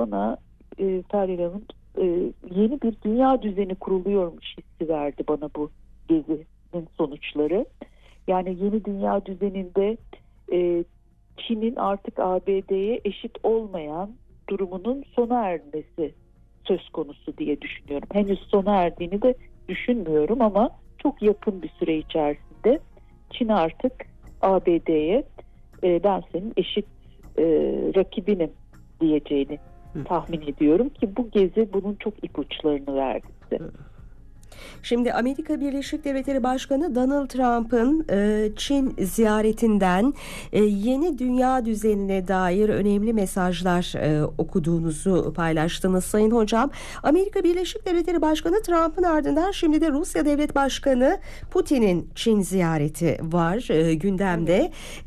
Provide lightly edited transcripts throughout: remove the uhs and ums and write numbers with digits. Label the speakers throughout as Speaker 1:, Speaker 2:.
Speaker 1: bana Feryal Hanım yeni bir dünya düzeni kuruluyormuş hissi verdi bana bu gezinin sonuçları. Yani yeni dünya düzeninde Çin'in artık ABD'ye eşit olmayan durumunun sona ermesi söz konusu diye düşünüyorum. Henüz sona erdiğini de düşünmüyorum ama çok yakın bir süre içerisinde Çin artık ABD'ye ben senin eşit rakibinim diyeceğini tahmin ediyorum ki bu gezi bunun çok ipuçlarını verdi bize.
Speaker 2: Şimdi Amerika Birleşik Devletleri Başkanı Donald Trump'ın Çin ziyaretinden yeni dünya düzenine dair önemli mesajlar okuduğunuzu paylaştınız Sayın Hocam. Amerika Birleşik Devletleri Başkanı Trump'ın ardından şimdi de Rusya Devlet Başkanı Putin'in Çin ziyareti var gündemde.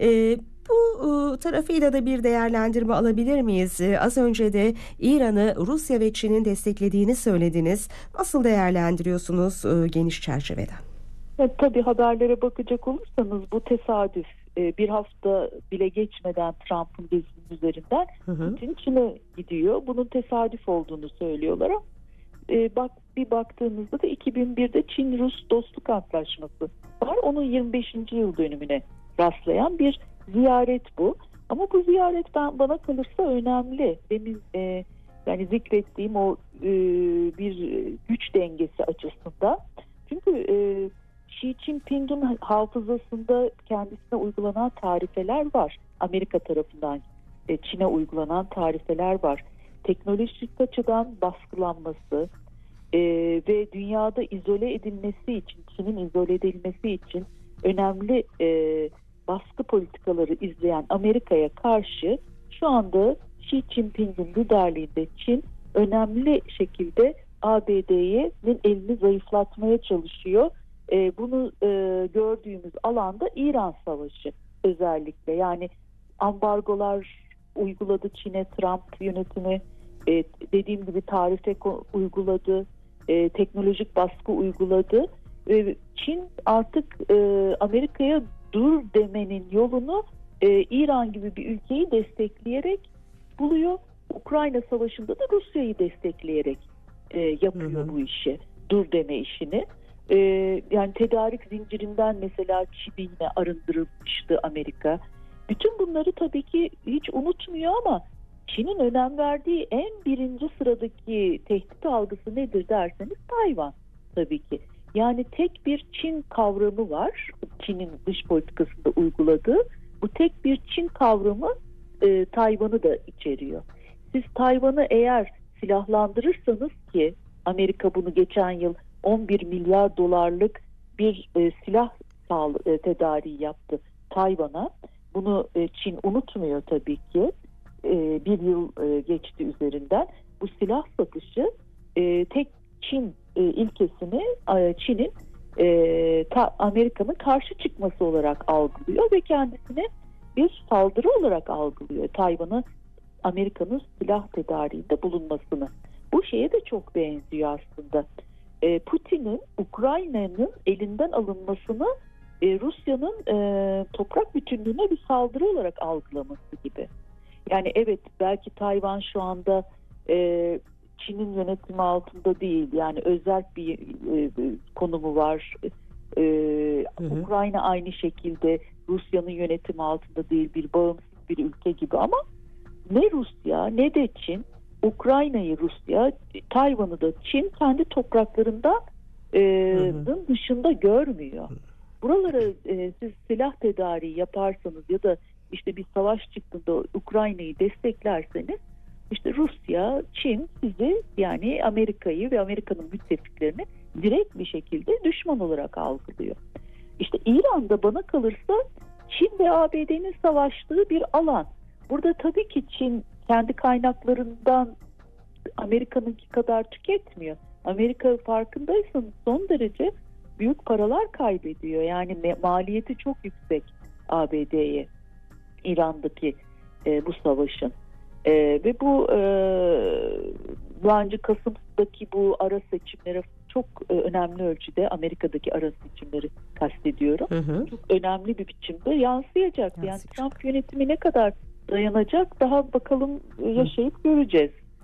Speaker 2: Bu tarafıyla da bir değerlendirme alabilir miyiz? Az önce de İran'ı Rusya ve Çin'in desteklediğini söylediniz. Nasıl değerlendiriyorsunuz geniş çerçeveden?
Speaker 1: Tabii haberlere bakacak olursanız bu tesadüf. Bir hafta bile geçmeden Trump'ın gezinin üzerinden Putin Çin'e gidiyor. Bunun tesadüf olduğunu söylüyorlar ama bir baktığınızda da 2001'de Çin-Rus Dostluk Antlaşması var. Onun 25. yıl dönümüne rastlayan bir ziyaret bu. Ama bu ziyaret bana kalırsa önemli. Demin yani zikrettiğim o bir güç dengesi açısından. Çünkü Xi Jinping'in hafızasında kendisine uygulanan tarifeler var. Amerika tarafından Çin'e uygulanan tarifeler var. Teknolojik açıdan baskılanması ve dünyada izole edilmesi için, Çin'in izole edilmesi için önemli baskı politikaları izleyen Amerika'ya karşı şu anda Xi Jinping'in liderliğinde Çin önemli şekilde ABD'nin elini zayıflatmaya çalışıyor. Bunu gördüğümüz alanda İran Savaşı özellikle. Yani ambargolar uyguladı Çin'e Trump yönetimi. Dediğim gibi tarife uyguladı. Teknolojik baskı uyguladı. Çin artık Amerika'ya dur demenin yolunu İran gibi bir ülkeyi destekleyerek buluyor. Ukrayna Savaşı'nda da Rusya'yı destekleyerek yapıyor bu işi. Dur deme işini. Yani tedarik zincirinden mesela Çin'i yine arındırılmıştı Amerika. Bütün bunları tabii ki hiç unutmuyor ama Çin'in önem verdiği en birinci sıradaki tehdit algısı nedir derseniz Tayvan tabii ki. Yani tek bir Çin kavramı var. Çin'in dış politikasında uyguladığı. Bu tek bir Çin kavramı Tayvan'ı da içeriyor. Siz Tayvan'ı eğer silahlandırırsanız ki Amerika bunu geçen yıl 11 milyar dolarlık bir silah tedariği yaptı Tayvan'a. Bunu Çin unutmuyor tabii ki. Bir yıl geçti üzerinden. Bu silah satışı tek Çin ilkesini Çin'in Amerika'nın karşı çıkması olarak algılıyor ve kendisine bir saldırı olarak algılıyor. Tayvan'a Amerika'nın silah tedariğinde bulunmasını. Bu şeye de çok benziyor aslında. Putin'in Ukrayna'nın elinden alınmasını Rusya'nın toprak bütünlüğüne bir saldırı olarak algılaması gibi. Yani evet belki Tayvan şu anda Çin'in yönetimi altında değil. Yani özel bir konumu var. Ukrayna aynı şekilde Rusya'nın yönetimi altında değil, bir bağımsız bir ülke gibi ama ne Rusya ne de Çin Ukrayna'yı Rusya, Tayvan'ı da Çin kendi topraklarından dışında görmüyor. Buralara siz silah tedariği yaparsanız ya da işte bir savaş çıktığında Ukrayna'yı desteklerseniz işte Rusya, Çin sizi yani Amerika'yı ve Amerika'nın müttefiklerini direkt bir şekilde düşman olarak algılıyor. İşte İran'da bana kalırsa Çin ve ABD'nin savaştığı bir alan. Burada tabii ki Çin kendi kaynaklarından Amerika'nınki kadar tüketmiyor. Amerika farkındaysanız son derece büyük paralar kaybediyor. Yani maliyeti çok yüksek ABD'ye İran'daki bu savaşın. Ve bu bence Kasım'daki bu ara seçimlere çok önemli ölçüde Amerika'daki ara seçimleri kastediyorum. Çok önemli bir biçimde yansıyacak. Yani Trump yönetimi ne kadar dayanacak daha bakalım yaşayıp göreceğiz.